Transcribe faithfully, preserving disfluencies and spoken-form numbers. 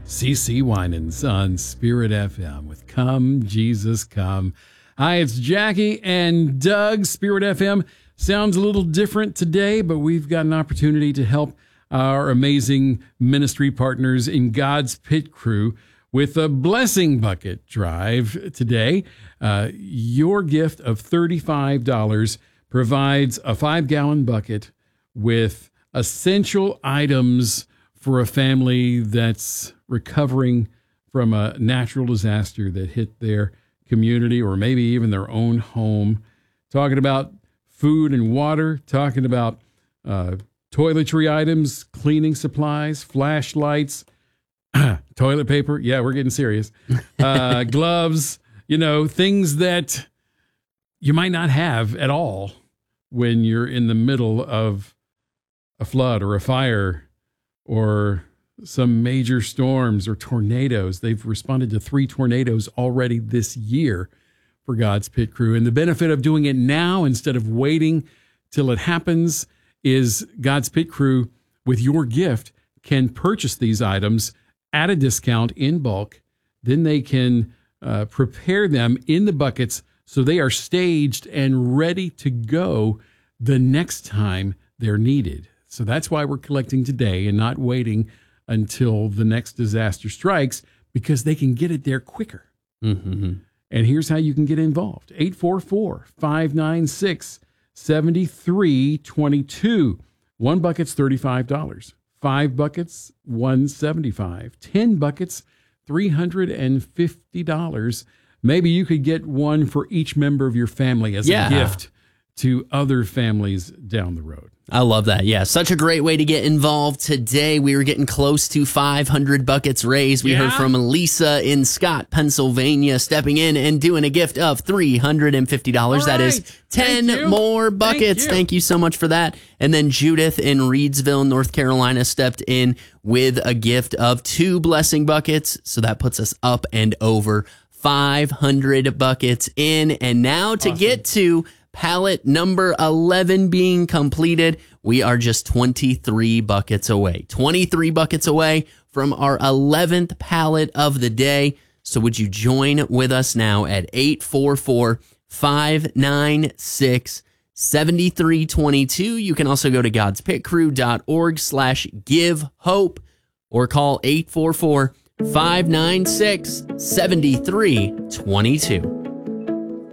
C C Winans on Spirit F M with Come, Jesus, Come. Hi, it's Jackie and Doug. Spirit F M sounds a little different today, but we've got an opportunity to help our amazing ministry partners in God's Pit Crew with a Blessing Bucket Drive today. Uh, your gift of thirty-five dollars provides a five-gallon bucket with essential items for a family that's recovering from a natural disaster that hit their community or maybe even their own home. Talking about food and water, talking about uh, toiletry items, cleaning supplies, flashlights, toilet paper. Yeah, we're getting serious. Uh, gloves, you know, things that you might not have at all when you're in the middle of a flood or a fire or some major storms or tornadoes. They've responded to three tornadoes already this year for God's Pit Crew. And the benefit of doing it now instead of waiting till it happens is God's Pit Crew, with your gift, can purchase these items at a discount in bulk. Then they can uh, prepare them in the buckets so they are staged and ready to go the next time they're needed. So that's why we're collecting today and not waiting until the next disaster strikes, because they can get it there quicker. Mm-hmm. And here's how you can get involved. eight four four, five nine six, seven three two two. One bucket's thirty-five dollars. Five buckets, one hundred seventy-five dollars. Ten buckets, three hundred fifty dollars. Maybe you could get one for each member of your family as yeah. a gift to other families down the road. I love that. Yeah, such a great way to get involved today. We were getting close to five hundred buckets raised. We yeah. heard from Lisa in Scott, Pennsylvania, stepping in and doing a gift of three hundred fifty dollars. All That right. is ten more buckets. Thank you. Thank you so much for that. And then Judith in Reedsville, North Carolina, stepped in with a gift of two blessing buckets. So that puts us up and over five hundred buckets in. And now to Awesome. get to pallet number eleven being completed, we are just twenty-three buckets away. twenty-three buckets away from our eleventh pallet of the day. So would you join with us now at eight four four, five nine six, seven three two two. You can also go to godspitcrew.org slash give hope or call eight four four, five nine six, seven three two two.